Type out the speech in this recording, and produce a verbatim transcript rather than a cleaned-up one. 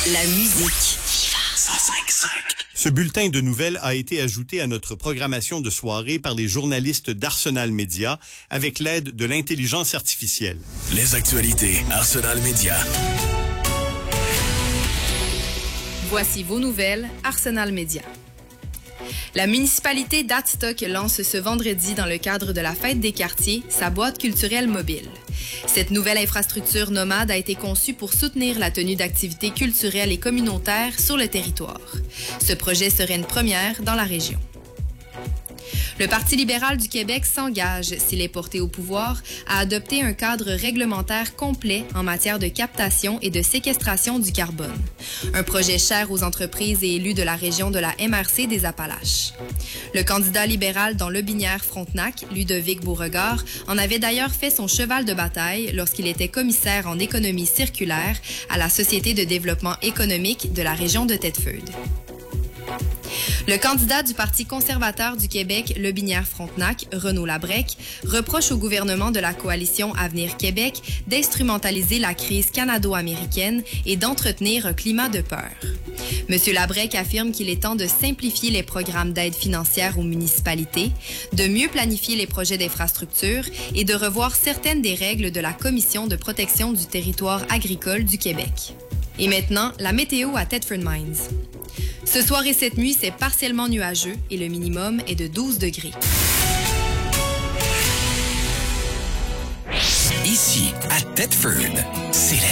la musique. cent cinq virgule cinq. Ce bulletin de nouvelles a été ajouté à notre programmation de soirée par les journalistes d'Arsenal Média avec l'aide de l'intelligence artificielle. Les actualités Arsenal Média. Voici vos nouvelles Arsenal Média. La municipalité d'Adstock lance ce vendredi, dans le cadre de la Fête des quartiers, sa boîte culturelle mobile. Cette nouvelle infrastructure nomade a été conçue pour soutenir la tenue d'activités culturelles et communautaires sur le territoire. Ce projet serait une première dans la région. Le Parti libéral du Québec s'engage, s'il est porté au pouvoir, à adopter un cadre réglementaire complet en matière de captation et de séquestration du carbone. Un projet cher aux entreprises et élus de la région de la M R C des Appalaches. Le candidat libéral dans Lobinière-Frontenac, Ludovic Beauregard, en avait d'ailleurs fait son cheval de bataille lorsqu'il était commissaire en économie circulaire à la Société de développement économique de la région de Thetford. Le candidat du Parti conservateur du Québec, Lobinière-Frontenac, Renaud Labrec, reproche au gouvernement de la coalition Avenir Québec d'instrumentaliser la crise canado-américaine et d'entretenir un climat de peur. M. Labrec affirme qu'il est temps de simplifier les programmes d'aide financière aux municipalités, de mieux planifier les projets d'infrastructure et de revoir certaines des règles de la Commission de protection du territoire agricole du Québec. Et maintenant, la météo à Thetford Mines. Ce soir et cette nuit, c'est partiellement nuageux et le minimum est de douze degrés. Ici, à Thetford, c'est la